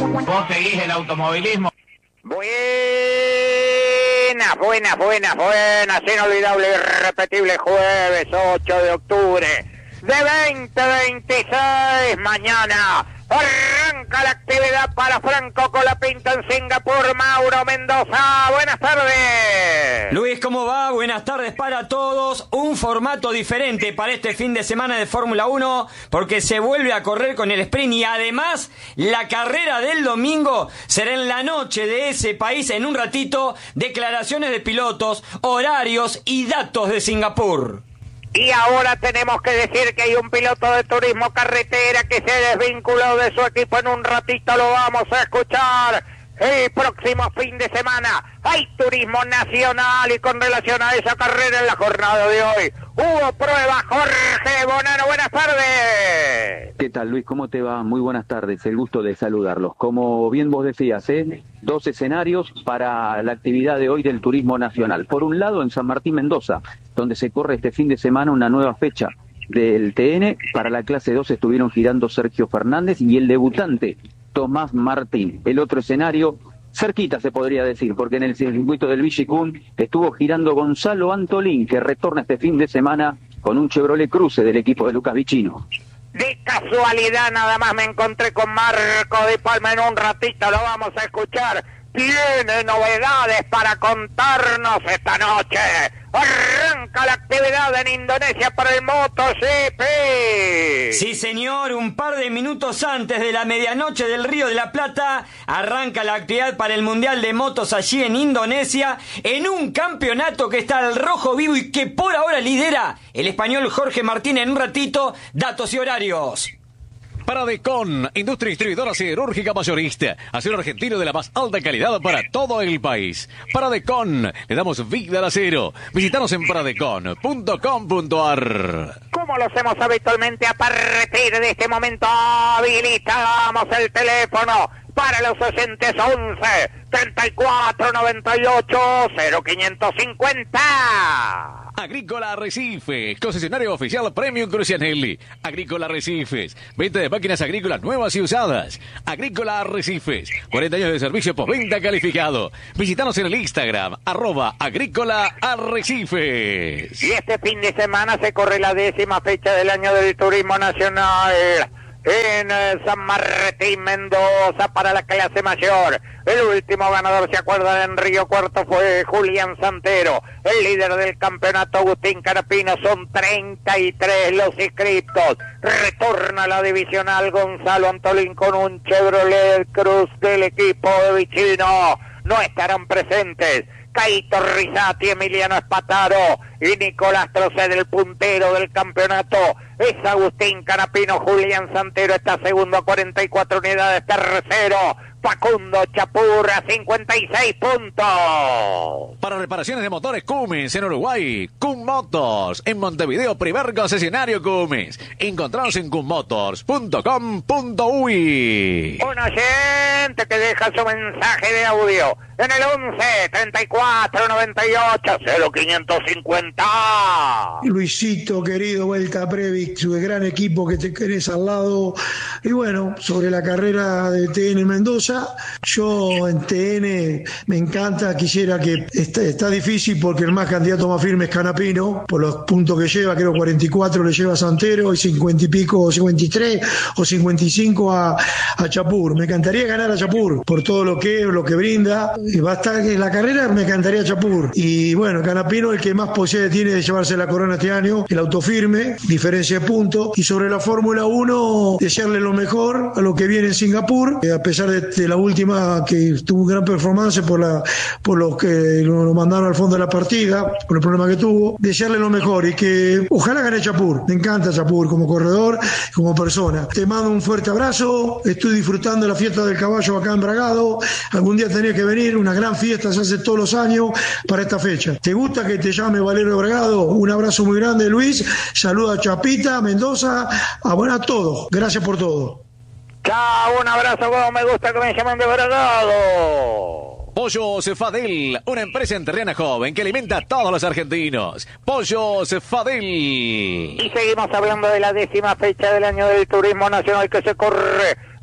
¿Vos seguís el automovilismo? Buenas, inolvidable y irrepetible jueves 8 de octubre de 2026, mañana arranca la actividad para Franco Colapinto en Singapur. Mauro Mendoza, buenas tardes. Luis, ¿cómo va? Buenas tardes para todos. Un formato diferente para este fin de semana de Fórmula 1, porque se vuelve a correr con el sprint y además la carrera del domingo será en la noche de ese país. En un ratito, declaraciones de pilotos, horarios y datos de Singapur. Y ahora tenemos que decir que hay un piloto de turismo carretera que se desvinculó de su equipo. En un ratito lo vamos a escuchar. El próximo fin de semana hay turismo nacional y con relación a esa carrera en la jornada de hoy hubo prueba. Jorge Bonano, buenas tardes. ¿Qué tal, Luis? ¿Cómo te va? Muy buenas tardes, el gusto de saludarlos. Como bien vos decías, dos escenarios para la actividad de hoy del turismo nacional. Por un lado, en San Martín, Mendoza, donde se corre este fin de semana una nueva fecha del TN. Para la clase 2 estuvieron girando Sergio Fernández y el debutante Tomás Martín. El otro escenario, cerquita se podría decir, porque en el circuito del Villicún estuvo girando Gonzalo Antolín, que retorna este fin de semana con un Chevrolet Cruze del equipo de Lucas Vicino. De casualidad nada más me encontré con Marco Di Palma. En un ratito lo vamos a escuchar. Tiene novedades para contarnos esta noche. Arranca la actividad en Indonesia para el MotoGP. Sí, señor, un par de minutos antes de la medianoche del Río de la Plata arranca la actividad para el Mundial de Motos allí en Indonesia, en un campeonato que está al rojo vivo y que por ahora lidera el español Jorge Martín. En un ratito, datos y horarios. Paradecon, industria distribuidora siderúrgica mayorista, acero argentino de la más alta calidad para todo el país. Paradecon, le damos vida al acero. Visítanos en paradecon.com.ar. Como lo hacemos habitualmente, a partir de este momento habilitamos el teléfono para los oyentes. 11 34 98 0550. Agrícola Arrecifes, concesionario oficial Premium Crucianelli. Agrícola Arrecifes, venta de máquinas agrícolas nuevas y usadas. Agrícola Arrecifes, 40 años de servicio postventa calificado. Visítanos en el Instagram, @Agrícola Arrecifes. Y este fin de semana se corre la 10ª fecha del año del Turismo Nacional en San Martín, Mendoza, para la clase mayor. El último ganador, ¿se acuerdan? En Río Cuarto fue Julián Santero. El líder del campeonato, Agustín Carapino. Son 33 los inscriptos. Retorna a la divisional Gonzalo Antolín con un Chevrolet Cruz del equipo de Vicino. No estarán presentes Caito Rizati, Emiliano Espataro y Nicolás Troced, el puntero del campeonato. Es Agustín Carapino. Julián Santero está segundo a 44 unidades. Tercero, Facundo Chapurra, 56 puntos. Para reparaciones de motores Cummins en Uruguay, Cum Motors. En Montevideo, primer concesionario Cummins. Encontrados en cummotors.com.uy. Un oyente que deja su mensaje de audio en el 11 34 98 0550. Luisito, querido, vuelta a Previc, su gran equipo que te querés al lado. Y bueno, sobre la carrera de TN Mendoza, yo en TN me encanta, quisiera que está difícil porque el más candidato más firme es Canapino, por los puntos que lleva, creo 44 le lleva a Santero y 50 y pico, 53 o 55 a Chapur. Me encantaría ganar a Chapur por todo lo que brinda, y va a estar en la carrera, me encantaría Chapur. Y bueno, Canapino el que más posibilidades tiene de llevarse la corona este año, el autofirme, diferencia de puntos. Y sobre la Fórmula 1, desearle lo mejor a lo que viene en Singapur, a pesar de la última que tuvo gran performance por los que lo mandaron al fondo de la partida, por el problema que tuvo. Desearle lo mejor y que ojalá gane Chapur. Me encanta Chapur como corredor, como persona. Te mando un fuerte abrazo. Estoy disfrutando de la fiesta del caballo acá en Bragado. Algún día tenés que venir, una gran fiesta se hace todos los años para esta fecha. ¿Te gusta que te llame Valerio Bragado? Un abrazo muy grande, Luis. Saluda a Chapita, Mendoza, a todos. Gracias por todo. Chao, un abrazo. Como me gusta que me llamen de Bragado. Pollos Fadel, una empresa enterriana joven que alimenta a todos los argentinos. Pollos Fadel. Y seguimos hablando de la 10ª fecha del año del Turismo Nacional que se corre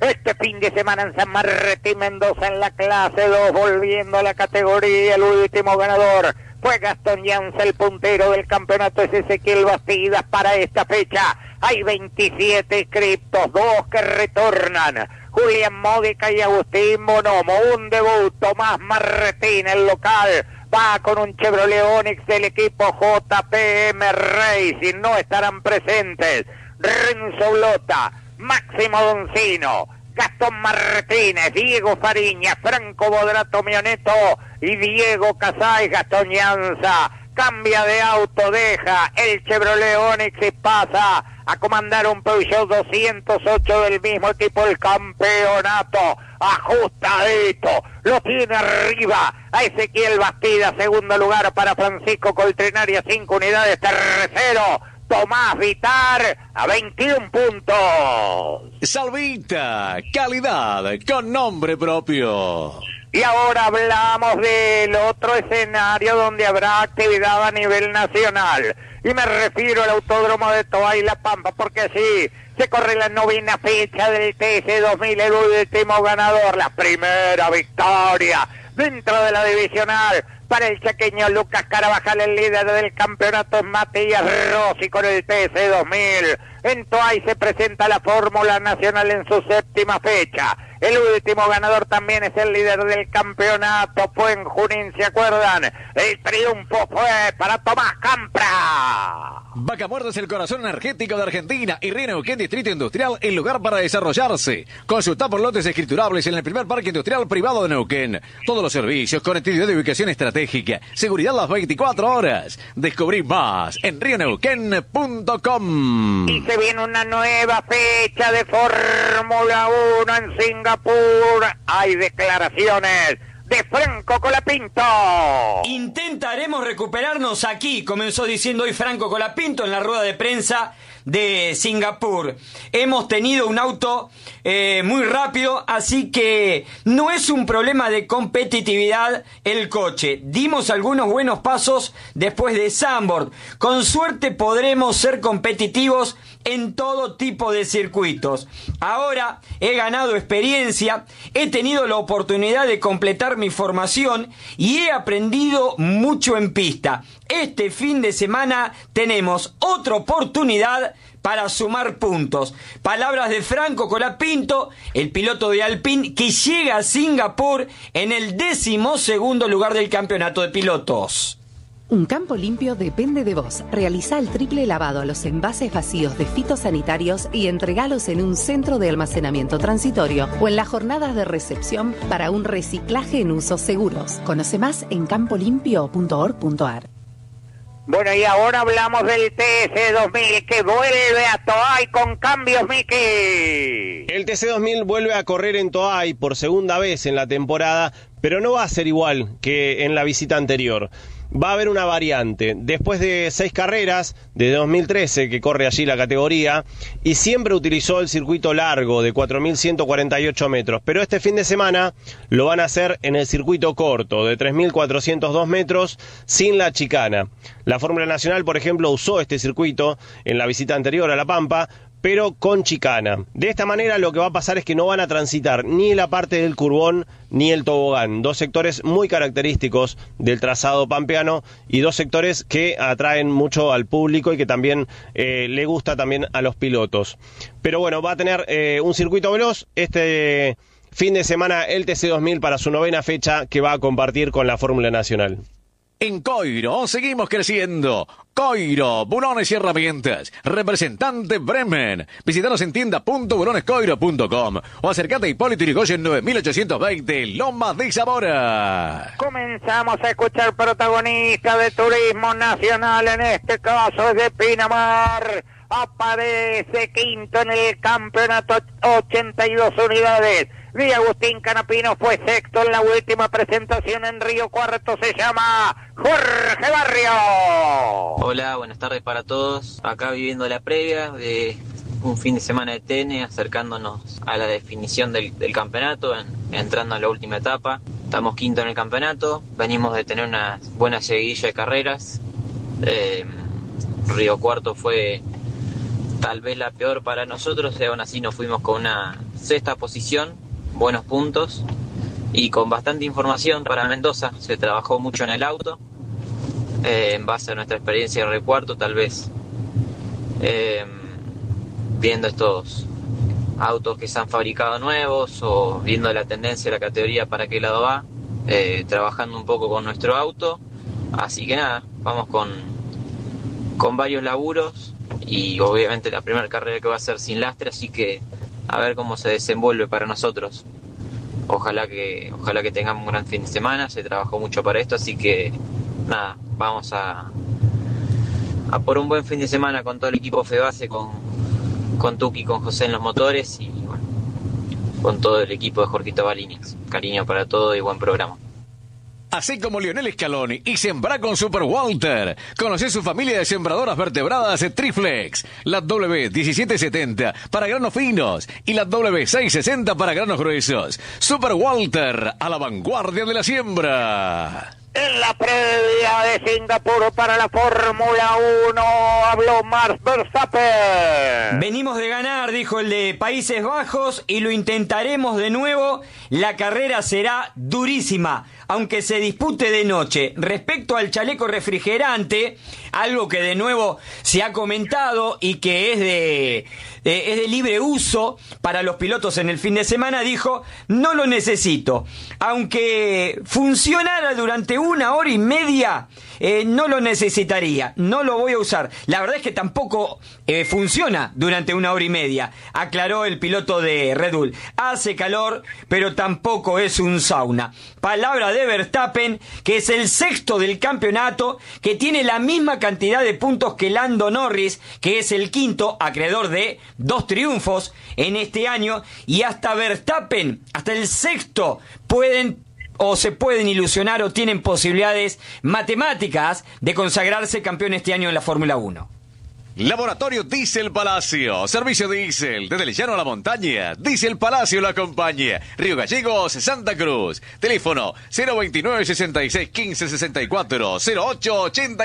Este fin de semana en San Martín Mendoza en la clase 2, volviendo a la categoría, el último ganador fue Gastón Llanza, el puntero del campeonato es Ezequiel Bastidas para esta fecha. Hay 27 inscriptos, 2 que retornan. Julián Módica y Agustín Bonomo, un debut. Tomás Martín, el local, va con un Chevrolet Onix del equipo JPM Racing. No estarán presentes Renzo Blota, Máximo Doncino, Gastón Martínez, Diego Fariña, Franco Bodrato Mioneto y Diego Casay. Gastón Llanza cambia de auto, deja el Chevrolet Onix y pasa a comandar un Peugeot 208 del mismo equipo, el campeonato. Ajustadito, lo tiene arriba a Ezequiel Bastida, segundo lugar para Francisco Coltrenaria, 5 unidades, tercero Tomás Vitar a 21 puntos. Salvita, calidad con nombre propio. Y ahora hablamos del otro escenario donde habrá actividad a nivel nacional. Y me refiero al Autódromo de Toay La Pampa, porque así se corre la 9ª fecha del TC2000, el último ganador, la primera victoria dentro de la divisional para el chaqueño Lucas Carabajal. El líder del campeonato es Matías Rossi con el TC2000. En Toay se presenta la Fórmula Nacional en su 7ª fecha. El último ganador también es el líder del campeonato, fue en Junín, ¿se acuerdan? El triunfo fue para Tomás Campra. Vaca Muerta es el corazón energético de Argentina y Río Neuquén Distrito Industrial, el lugar para desarrollarse. Consulta por lotes escriturables en el primer parque industrial privado de Neuquén. Todos los servicios, conectividad de ubicación estratégica, seguridad las 24 horas. Descubrí más en rioneuquén.com. Y se viene una nueva fecha de Fórmula 1 en Singapur. Hay declaraciones de Franco Colapinto. Intentaremos recuperarnos aquí, comenzó diciendo hoy Franco Colapinto en la rueda de prensa de Singapur. Hemos tenido un auto muy rápido, así que no es un problema de competitividad el coche. Dimos algunos buenos pasos después de Zandvoort. Con suerte podremos ser competitivos en todo tipo de circuitos. Ahora he ganado experiencia, he tenido la oportunidad de completar mi formación y he aprendido mucho en pista. Este fin de semana tenemos otra oportunidad para sumar puntos. Palabras de Franco Colapinto, el piloto de Alpine, que llega a Singapur en el 12º lugar del campeonato de pilotos. Un campo limpio depende de vos. Realiza el triple lavado a los envases vacíos de fitosanitarios y entregalos en un centro de almacenamiento transitorio o en las jornadas de recepción para un reciclaje en usos seguros. Conoce más en campolimpio.org.ar. Bueno, y ahora hablamos del TC2000 que vuelve a Toay con cambios, Miki. El TC2000 vuelve a correr en Toay por segunda vez en la temporada, pero no va a ser igual que en la visita anterior. Va a haber una variante. Después de 6 carreras, de 2013 que corre allí la categoría, y siempre utilizó el circuito largo de 4.148 metros, pero este fin de semana lo van a hacer en el circuito corto de 3.402 metros sin la chicana. La Fórmula Nacional, por ejemplo, usó este circuito en la visita anterior a La Pampa, pero con chicana. De esta manera lo que va a pasar es que no van a transitar ni la parte del curbón ni el tobogán, 2 sectores muy característicos del trazado pampeano y 2 sectores que atraen mucho al público y que también le gusta también a los pilotos. Pero bueno, va a tener un circuito veloz este fin de semana el TC2000 para su 9ª fecha que va a compartir con la Fórmula Nacional. En Coiro seguimos creciendo. Coiro, bulones y herramientas. Representante Bremen. Visítanos en tienda.bulonescoiro.com o acércate a Hipólito Yrigoyen 9820, Lomas de Zamora. Comenzamos a escuchar protagonistas de turismo nacional, en este caso es de Pinamar. Aparece quinto en el campeonato, 82 unidades. Di Agustín Canapino fue sexto en la última presentación en Río Cuarto, se llama Jorge Barrio. Hola, buenas tardes para todos. Acá viviendo la previa de un fin de semana de TN, acercándonos a la definición del campeonato, entrando a la última etapa. Estamos quinto en el campeonato, venimos de tener una buena seguidilla de carreras. Río Cuarto fue tal vez la peor para nosotros, y aún así nos fuimos con una sexta posición, buenos puntos y con bastante información para Mendoza. Se trabajó mucho en el auto, en base a nuestra experiencia en recuarto, tal vez viendo estos autos que se han fabricado nuevos o viendo la tendencia de la categoría para qué lado va, trabajando un poco con nuestro auto. Así que nada, vamos con varios laburos y obviamente la primera carrera que va a ser sin lastre, así que a ver cómo se desenvuelve para nosotros. Ojalá que tengamos un gran fin de semana. Se trabajó mucho para esto, así que nada, vamos a por un buen fin de semana con todo el equipo FEBASE, con Tuki, con José en los motores y bueno, con todo el equipo de Jorgito Balines. Cariño para todo y buen programa. Así como Lionel Scaloni y sembra con Super Walter. Conoce su familia de sembradoras vertebradas Triflex. La W1770 para granos finos y la W660 para granos gruesos. Super Walter, a la vanguardia de la siembra. En la previa de Singapur para la Fórmula 1 habló Max Verstappen. Venimos de ganar, dijo el de Países Bajos, y lo intentaremos de nuevo. La carrera será durísima, aunque se dispute de noche. Respecto al chaleco refrigerante, algo que de nuevo se ha comentado y que es de libre uso para los pilotos en el fin de semana, dijo: no lo necesito. Aunque funcionara durante 1 hora y media, no lo necesitaría, no lo voy a usar. La verdad es que tampoco funciona durante 1 hora y media, aclaró el piloto de Red Bull. Hace calor, pero tampoco es un sauna. Palabra de Verstappen, que es el sexto del campeonato, que tiene la misma cantidad de puntos que Lando Norris, que es el quinto, acreedor de 2 triunfos en este año, y hasta Verstappen, hasta el sexto, se pueden ilusionar o tienen posibilidades matemáticas de consagrarse campeón este año en la Fórmula 1. Laboratorio Diesel Palacio, servicio diésel desde el llano a la montaña. Diesel Palacio lo acompaña. Río Gallegos, Santa Cruz. Teléfono 029 66 15 64 08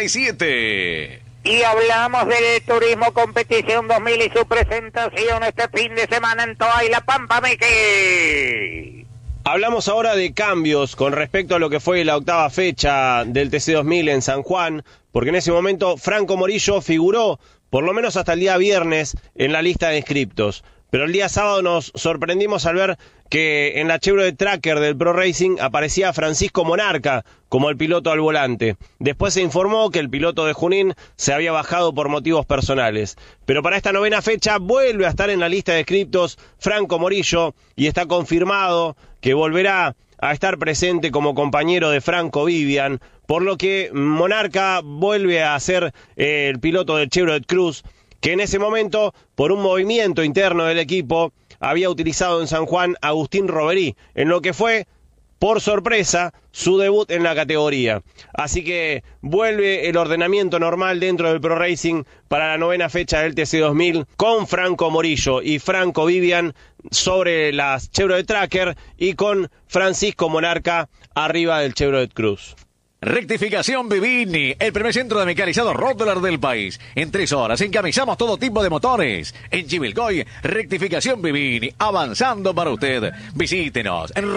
87. Y hablamos del Turismo Competición 2000 y su presentación este fin de semana en Toay La Pampa, Miki. Hablamos ahora de cambios con respecto a lo que fue la 8ª fecha del TC2000 en San Juan, porque en ese momento Franco Morillo figuró, por lo menos hasta el día viernes, en la lista de inscriptos. Pero el día sábado nos sorprendimos al ver que en la Chevrolet Tracker del Pro Racing aparecía Francisco Monarca como el piloto al volante. Después se informó que el piloto de Junín se había bajado por motivos personales. Pero para esta 9ª fecha vuelve a estar en la lista de inscriptos Franco Morillo y está confirmado que volverá a estar presente como compañero de Franco Vivian, por lo que Monarca vuelve a ser el piloto del Chevrolet Cruz, que en ese momento, por un movimiento interno del equipo, había utilizado en San Juan a Agustín Roverí, en lo que fue, por sorpresa, su debut en la categoría. Así que vuelve el ordenamiento normal dentro del Pro Racing para la 9ª fecha del TC2000, con Franco Morillo y Franco Vivian sobre las Chevrolet Tracker y con Francisco Monarca arriba del Chevrolet Cruz. Rectificación Vivini, el primer centro de mecanizado Rottler del país. En 3 horas encamisamos todo tipo de motores. En Chivilcoy, Rectificación Vivini, avanzando para usted. Visítenos en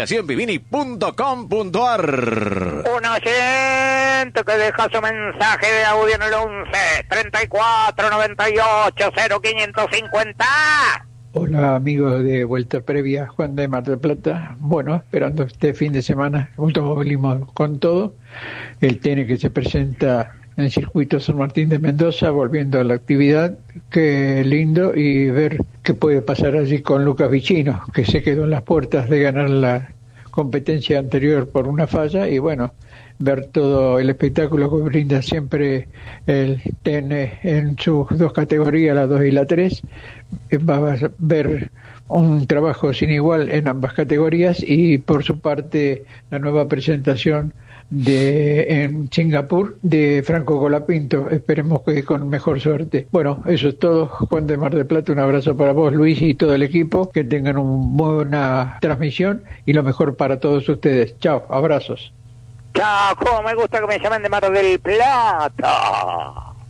rectificacionvivini.com.ar. Un oyente que deja su mensaje de audio en el 11 34 98 0550. Hola amigos de Vuelta Previa, Juan de Mar del Plata. Bueno, esperando este fin de semana, automovilismo con todo. El TN que se presenta en el circuito San Martín de Mendoza, volviendo a la actividad. Qué lindo, y ver qué puede pasar allí con Lucas Vicino, que se quedó en las puertas de ganar la competencia anterior por una falla, y bueno, ver todo el espectáculo que brinda siempre el TN en sus 2 categorías, la 2 y la 3. Va a ver un trabajo sin igual en ambas categorías, y por su parte la nueva presentación en Singapur de Franco Colapinto. Esperemos que con mejor suerte. Bueno, eso es todo. Juan de Mar del Plata, un abrazo para vos, Luis, y todo el equipo. Que tengan una buena transmisión y lo mejor para todos ustedes. Chao, abrazos. Chao, como me gusta que me llamen de Mar del Plata.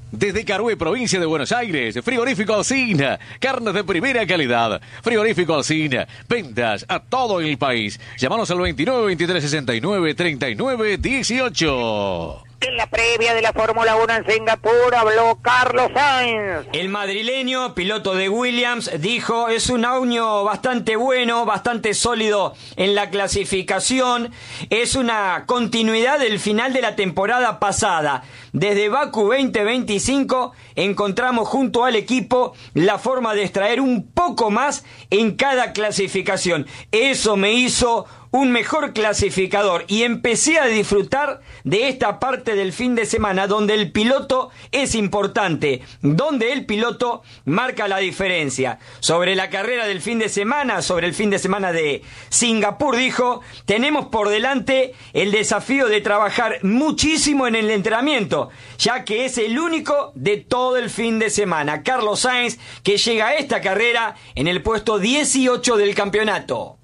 Desde Carué, provincia de Buenos Aires, Frigorífico Alsina, carnes de primera calidad. Frigorífico Alsina, ventas a todo el país. Llámanos al 29 23 69 39 18. En la previa de la Fórmula 1 en Singapur habló Carlos Sainz. El madrileño, piloto de Williams, dijo: es un año bastante bueno, bastante sólido en la clasificación. Es una continuidad del final de la temporada pasada. Desde Bakú 2025 encontramos junto al equipo la forma de extraer un poco más en cada clasificación. Eso me hizo un mejor clasificador y empecé a disfrutar de esta parte del fin de semana donde el piloto es importante, donde el piloto marca la diferencia. Sobre la carrera del fin de semana, sobre el fin de semana de Singapur, dijo: tenemos por delante el desafío de trabajar muchísimo en el entrenamiento, ya que es el único de todo el fin de semana. Carlos Sainz, que llega a esta carrera en el puesto 18 del campeonato.